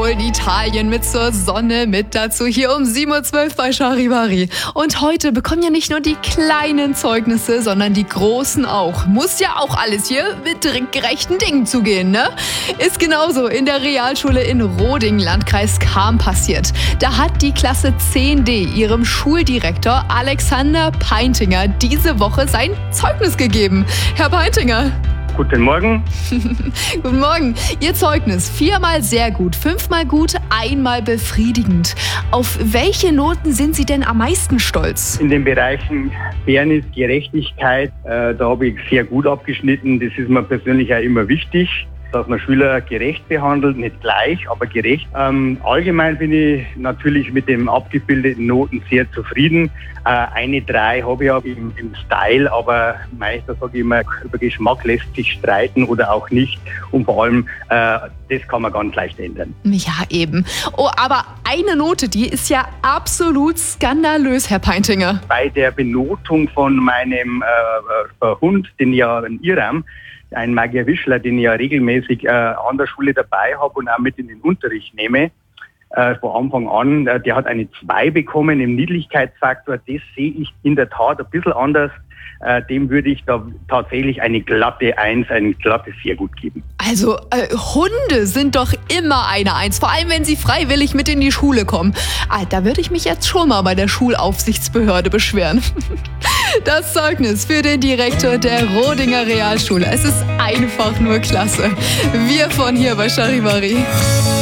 holen Italien mit zur Sonne mit dazu hier um 7:12 Uhr bei Charivari. Und heute bekommen ja nicht nur die kleinen Zeugnisse, sondern die großen auch. Muss ja auch alles hier mit gerechten Dingen zugehen, ne? Ist genauso in der Realschule in Roding, Landkreis Cham, passiert. Da hat die Klasse 10D ihrem Schuldirektor Alexander Peintinger diese Woche sein Zeugnis gegeben. Herr Peintinger. Guten Morgen. Guten Morgen. Ihr Zeugnis: 4-mal sehr gut, 5-mal gut, 1-mal befriedigend. Auf welche Noten sind Sie denn am meisten stolz? In den Bereichen Fairness, Gerechtigkeit, da habe ich sehr gut abgeschnitten. Das ist mir persönlich auch immer wichtig, dass man Schüler gerecht behandelt, nicht gleich, aber gerecht. Allgemein bin ich natürlich mit den abgebildeten Noten sehr zufrieden. Eine 3 habe ich auch im Style, aber meistens sage ich immer, über Geschmack lässt sich streiten oder auch nicht. Und vor allem, das kann man ganz leicht ändern. Ja, eben. Oh, aber eine Note, die ist ja absolut skandalös, Herr Peintinger. Bei der Benotung von meinem Hund, den ja in Iram, ein Magier Wischler, den ich ja regelmäßig an der Schule dabei habe und auch mit in den Unterricht nehme, von Anfang an, der hat eine 2 bekommen im Niedlichkeitsfaktor. Das sehe ich in der Tat ein bisschen anders. Dem würde ich da tatsächlich eine glatte 1, ein glattes sehr gut geben. Also, Hunde sind doch immer eine 1, vor allem wenn sie freiwillig mit in die Schule kommen. Da würde ich mich jetzt schon mal bei der Schulaufsichtsbehörde beschweren. Das Zeugnis für den Direktor der Rodinger Realschule. Es ist einfach nur klasse. Wir von hier bei Charivari.